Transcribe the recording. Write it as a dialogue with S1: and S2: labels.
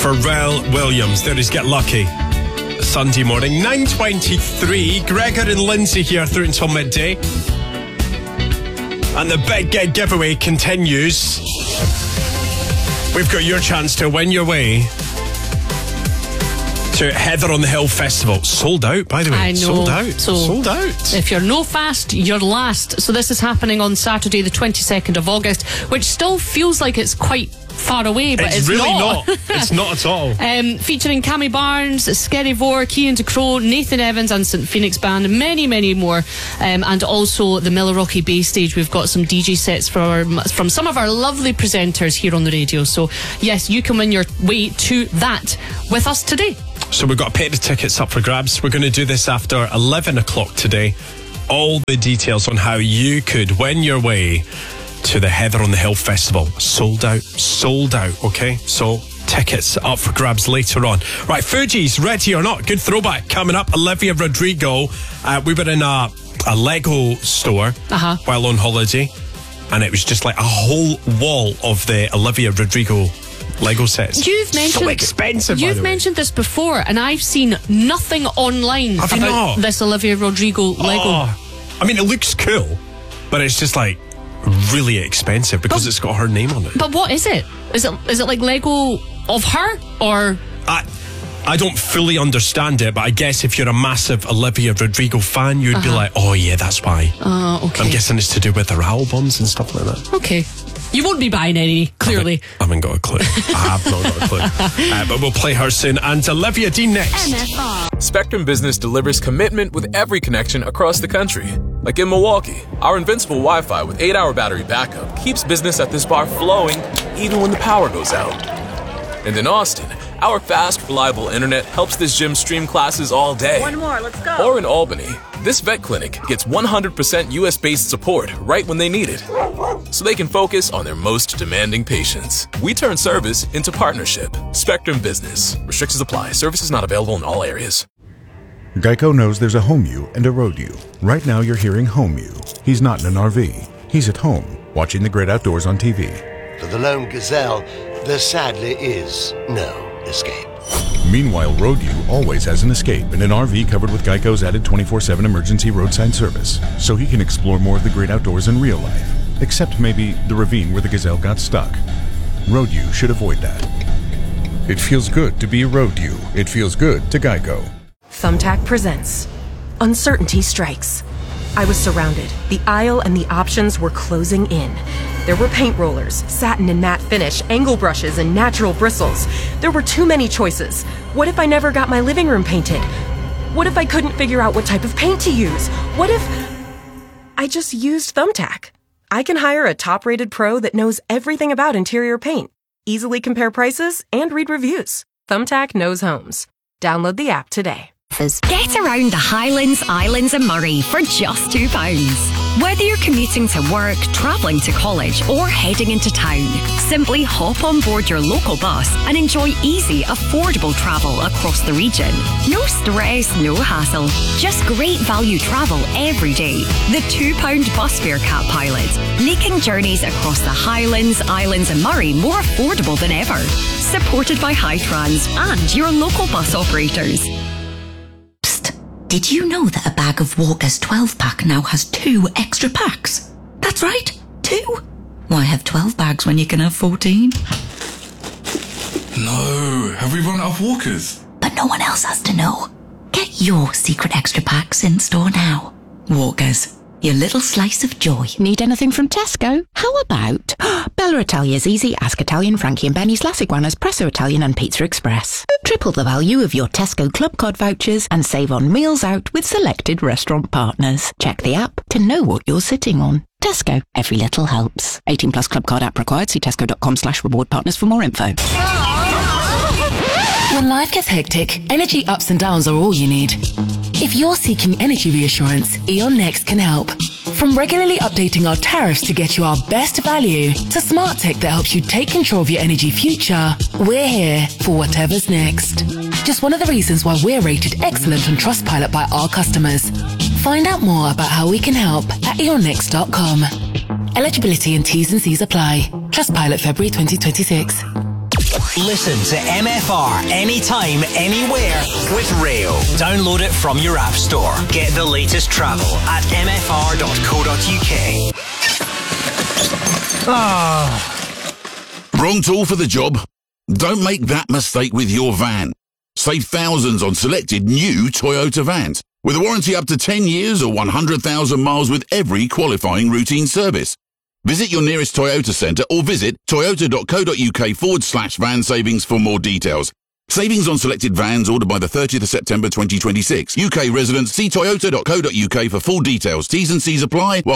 S1: Pharrell Williams. There is Get Lucky. Sunday morning, 9:23. Gregor and Lindsay here through until midday. And the Big Gig giveaway continues. We've got your chance to win your way to Heather on the Hill Festival. Sold out, by the way.
S2: I know.
S1: Sold out.
S2: So
S1: sold out.
S2: If you're no fast, you're last. So this is happening on Saturday, the 22nd of August, which still feels like it's quite far away, but it's
S1: really
S2: not.
S1: It's not at all.
S2: Featuring Cammy Barnes, Skerry Vore, Cian De Crow, Nathan Evans and St Phoenix Band, many, many more. And also the Milwaukee Bay Stage. We've got some DJ sets from some of our lovely presenters here on the radio. So yes, you can win your way to that with us today.
S1: So we've got a pair of tickets up for grabs. We're going to do this after 11 o'clock today. All the details on how you could win your way to the Heather on the Hill Festival. Sold out, okay? So tickets up for grabs later on. Right, Fugees, Ready or Not, good throwback coming up. Olivia Rodrigo. We were in a Lego store while on holiday, and it was just like a whole wall of the Olivia Rodrigo Lego sets.
S2: You've mentioned
S1: so expensive.
S2: You've mentioned this before, and I've seen nothing online about this Olivia Rodrigo Lego.
S1: I mean, it looks cool, but it's just like really expensive because it's got her name on it.
S2: But what is it? Is it like Lego of her, or?
S1: I don't fully understand it, but I guess if you're a massive Olivia Rodrigo fan, you'd be like, oh yeah, that's why.
S2: Okay.
S1: I'm guessing it's to do with her albums and stuff like that.
S2: Okay. You won't be buying any, clearly.
S1: I haven't got a clue. I have not got a clue. But we'll play her soon. And Olivia Dean next.
S3: MFR. Spectrum Business delivers commitment with every connection across the country. Like in Milwaukee, our invincible Wi-Fi with 8-hour battery backup keeps business at this bar flowing even when the power goes out. And in Austin, our fast, reliable internet helps this gym stream classes all day.
S4: One more, let's go.
S3: Or in Albany, this vet clinic gets 100% US-based support right when they need it, so they can focus on their most demanding patients. We turn service into partnership. Spectrum Business. Restrictions apply. Services not available in all areas.
S5: Geico knows there's a home you and a road you. Right now you're hearing home you. He's not in an RV. He's at home, watching the great outdoors on TV.
S6: For the lone gazelle, there sadly is no escape.
S5: Meanwhile, Road U always has an escape in an RV covered with Geico's added 24/7 emergency roadside service, so he can explore more of the great outdoors in real life, except maybe the ravine where the gazelle got stuck. Road U should avoid that. It feels good to be a Road U. It feels good to Geico.
S7: Thumbtack presents Uncertainty Strikes. I was surrounded. The aisle and the options were closing in. There were paint rollers, satin and matte finish, angle brushes, and natural bristles. There were too many choices. What if I never got my living room painted? What if I couldn't figure out what type of paint to use? What if I just used Thumbtack? I can hire a top-rated pro that knows everything about interior paint, easily compare prices, and read reviews. Thumbtack knows homes. Download the app today.
S8: Get around the Highlands, Islands and Moray for just £2. Whether you're commuting to work, travelling to college or heading into town, simply hop on board your local bus and enjoy easy, affordable travel across the region. No stress, no hassle. Just great value travel every day. The £2 bus fare cap pilot, making journeys across the Highlands, Islands and Moray more affordable than ever. Supported by Hightrans and your local bus operators.
S9: Did you know that a bag of Walker's 12-pack now has 2 extra packs? That's right, 2. Why have 12 bags when you can have 14?
S10: No, have we run out of Walkers?
S9: But no one else has to know. Get your secret extra packs in store now. Walkers, your little slice of joy.
S11: Need anything from Tesco? How about Bella Italia's Easy, Ask Italian, Frankie and Benny's, Las Iguanas, Presso Italian and Pizza Express. Triple the value of your Tesco Club Card vouchers and save on meals out with selected restaurant partners. Check the app to know what you're sitting on. Tesco, every little helps. 18 plus Club Card app required. See tesco.com/reward partners for more info.
S12: When life gets hectic, energy ups and downs are all you need. If you're seeking energy reassurance, E.ON Next can help. From regularly updating our tariffs to get you our best value, to smart tech that helps you take control of your energy future, we're here for whatever's next. Just one of the reasons why we're rated excellent on Trustpilot by our customers. Find out more about how we can help at eonnext.com. Eligibility and T's and C's apply. Trustpilot February 2026.
S4: Listen to MFR anytime, anywhere with Rail. Download it from your app store. Get the latest travel at mfr.co.uk.
S13: Wrong tool for the job? Don't make that mistake with your van. Save thousands on selected new Toyota vans, with a warranty up to 10 years or 100,000 miles with every qualifying routine service. Visit your nearest Toyota centre or visit toyota.co.uk/van savings for more details. Savings on selected vans ordered by the 30th of September 2026. UK residents, see toyota.co.uk for full details. T's and C's apply.